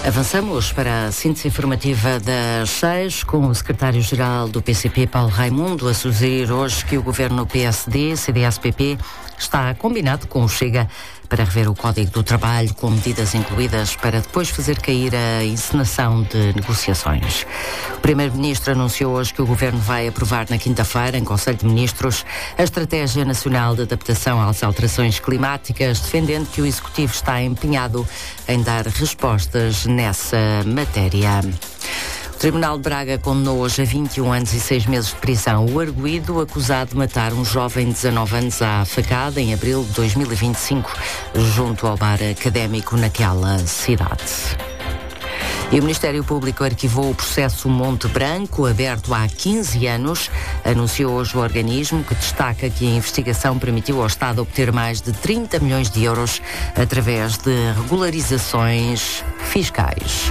Avançamos para a síntese informativa das 6 com o secretário-geral do PCP, Paulo Raimundo, a sugerir hoje que o governo PSD, CDS-PP, está combinado com o Chega para rever o Código do Trabalho com medidas incluídas para depois fazer cair a encenação de negociações. O Primeiro-Ministro anunciou hoje que o Governo vai aprovar na quinta-feira, em Conselho de Ministros, a Estratégia Nacional de Adaptação às Alterações Climáticas, defendendo que o Executivo está empenhado em dar respostas nessa matéria. O Tribunal de Braga condenou hoje a 21 anos e 6 meses de prisão o arguido acusado de matar um jovem de 19 anos à facada em abril de 2025, junto ao bar académico naquela cidade. E o Ministério Público arquivou o processo Monte Branco, aberto há 15 anos. Anunciou hoje o organismo, que destaca que a investigação permitiu ao Estado obter mais de 30 milhões de euros através de regularizações fiscais.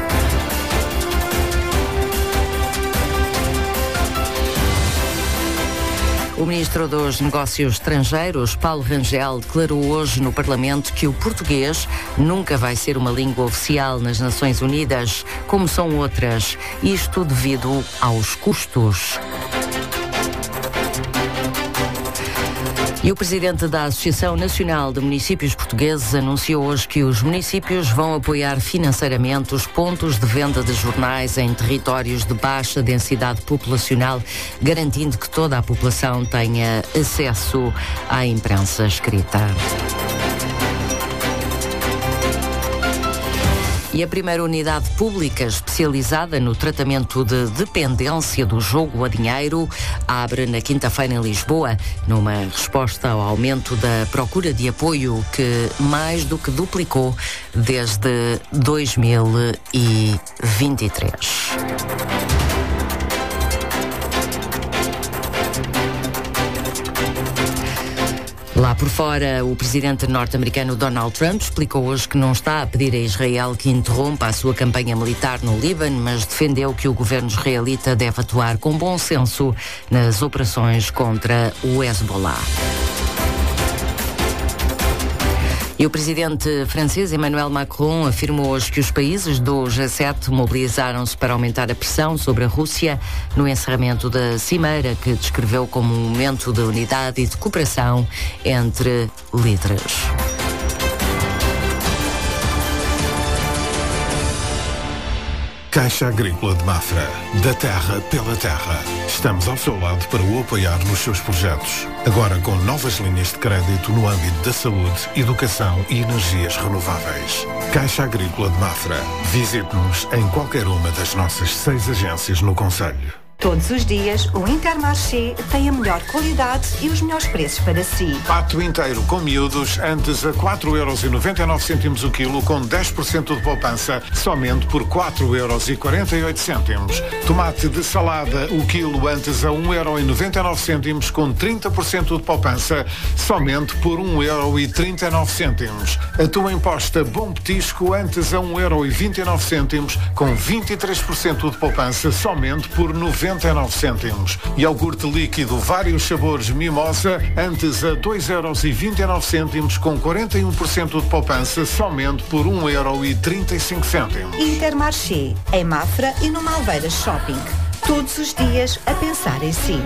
O Ministro dos Negócios Estrangeiros, Paulo Rangel, declarou hoje no Parlamento que o português nunca vai ser uma língua oficial nas Nações Unidas, como são outras, isto devido aos custos. E o presidente da Associação Nacional de Municípios Portugueses anunciou hoje que os municípios vão apoiar financeiramente os pontos de venda de jornais em territórios de baixa densidade populacional, garantindo que toda a população tenha acesso à imprensa escrita. E a primeira unidade pública especializada no tratamento de dependência do jogo a dinheiro abre na quinta-feira em Lisboa, numa resposta ao aumento da procura de apoio que mais do que duplicou desde 2023. Lá por fora, o presidente norte-americano Donald Trump explicou hoje que não está a pedir a Israel que interrompa a sua campanha militar no Líbano, mas defendeu que o governo israelita deve atuar com bom senso nas operações contra o Hezbollah. E o presidente francês Emmanuel Macron afirmou hoje que os países do G7 mobilizaram-se para aumentar a pressão sobre a Rússia no encerramento da cimeira, que descreveu como um momento de unidade e de cooperação entre líderes. Caixa Agrícola de Mafra. Da terra pela terra. Estamos ao seu lado para o apoiar nos seus projetos. Agora com novas linhas de crédito no âmbito da saúde, educação e energias renováveis. Caixa Agrícola de Mafra. Visite-nos em qualquer uma das nossas 6 agências no concelho. Todos os dias, o Intermarché tem a melhor qualidade e os melhores preços para si. Pato inteiro com miúdos, antes a 4,99€ o quilo, com 10% de poupança, somente por 4,48€. Tomate de salada, o quilo, antes a 1,99€, com 30% de poupança, somente por 1,39€. Atum em posta Bom Petisco, antes a 1,29€, com 23% de poupança, somente por 99 cêntimos. Iogurte líquido vários sabores Mimosa, antes a 2,29€, com 41% de poupança, somente por 1,35€. Intermarché, em Mafra e no Malveiras Shopping. Todos os dias a pensar em si.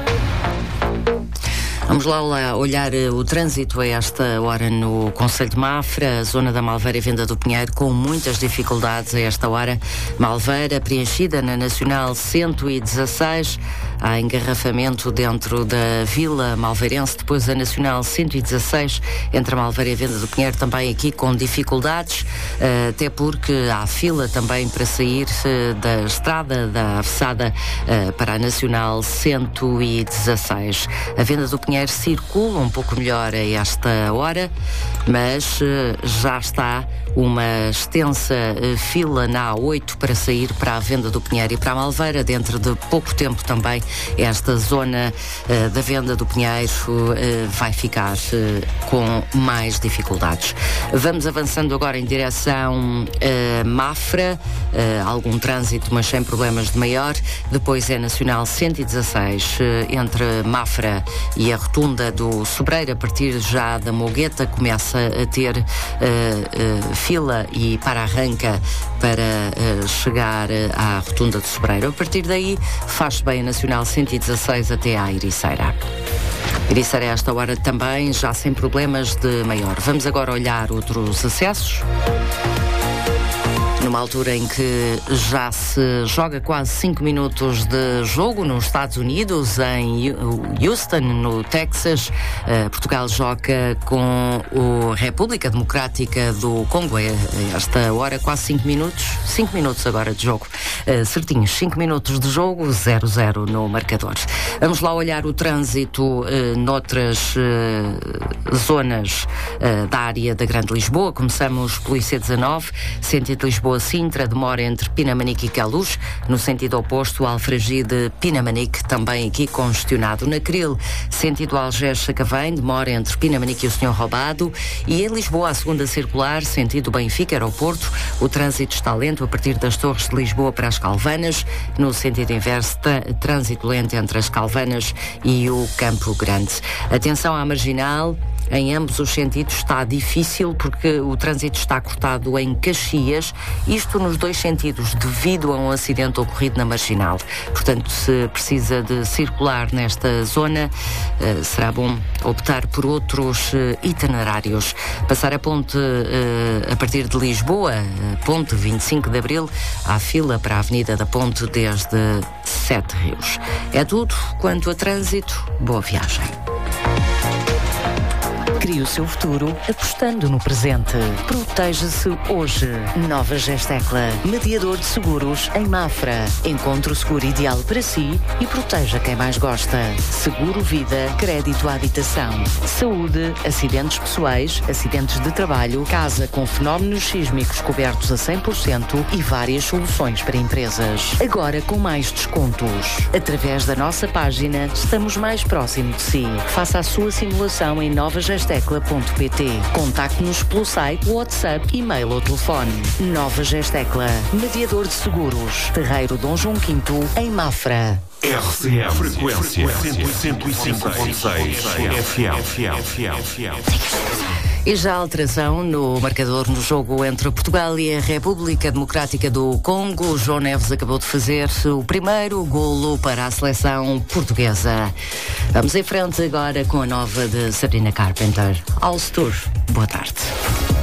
Vamos lá olhar o trânsito a esta hora no Concelho de Mafra, a zona da Malveira e Venda do Pinheiro, com muitas dificuldades a esta hora. Malveira preenchida na Nacional 116, há engarrafamento dentro da Vila Malveirense, depois a Nacional 116, entre a Malveira e a Venda do Pinheiro, também aqui com dificuldades, até porque há fila também para sair da estrada da Avessada para a Nacional 116. A Venda do Pinheiro circula um pouco melhor a esta hora, mas já está uma extensa fila na A8 para sair para a Venda do Pinheiro e para a Malveira. Dentro de pouco tempo também esta zona da Venda do Pinheiro vai ficar com mais dificuldades. Vamos avançando agora em direção a Mafra, algum trânsito, mas sem problemas de maior. Depois é Nacional 116 entre Mafra e a rotunda do Sobreiro, a partir já da Mogueta, começa a ter fila e para-arranca para chegar à rotunda do Sobreiro. A partir daí, faz bem a Nacional 116 até à Ericeira. Ericeira, a esta hora também, já sem problemas de maior. Vamos agora olhar outros acessos. Numa altura em que já se joga quase 5 minutos de jogo nos Estados Unidos, em Houston, no Texas, Portugal joga com a República Democrática do Congo. Esta hora quase 5 minutos, 5 minutos agora de jogo, certinhos, 5 minutos de jogo, 0-0 no marcador. Vamos lá olhar o trânsito noutras zonas da área da Grande Lisboa. Começamos pelo IC19, sentido Lisboa-Sintra, demora entre Pinamanique e Queluz. No sentido oposto, Alfragide-Pinamanique, também aqui congestionado. Na Cril, sentido Algés-Sacavém, demora entre Pinamanique e o Senhor Roubado. E em Lisboa, a segunda circular, sentido Benfica-Aeroporto, o trânsito está lento a partir das Torres de Lisboa para as Calvanas. No sentido inverso, trânsito lento entre as Calvanas e o Campo Grande. Atenção à marginal. Em ambos os sentidos está difícil porque o trânsito está cortado em Caxias, isto nos dois sentidos, devido a um acidente ocorrido na marginal. Portanto, se precisa de circular nesta zona, será bom optar por outros itinerários. Passar a ponte a partir de Lisboa, ponte 25 de Abril, há fila para a Avenida da Ponte desde Sete Rios. É tudo quanto a trânsito. Boa viagem. Crie o seu futuro apostando no presente. Proteja-se hoje. Nova Gestecla, mediador de seguros em Mafra. Encontre o seguro ideal para si e proteja quem mais gosta. Seguro vida, crédito à habitação, saúde, acidentes pessoais, acidentes de trabalho, casa com fenómenos sísmicos cobertos a 100% e várias soluções para empresas. Agora com mais descontos. Através da nossa página, estamos mais próximo de si. Faça a sua simulação em novagestecla.pt. Contacte-nos pelo site, WhatsApp, e-mail ou telefone. Nova Gestecla, mediador de seguros. Terreiro Dom João V, em Mafra. RCM, frequência 105.6 FM. E já a alteração no marcador no jogo entre Portugal e a República Democrática do Congo. O João Neves acabou de fazer o primeiro golo para a seleção portuguesa. Vamos em frente agora com a nova de Sabrina Carpenter. All Tour. Boa tarde.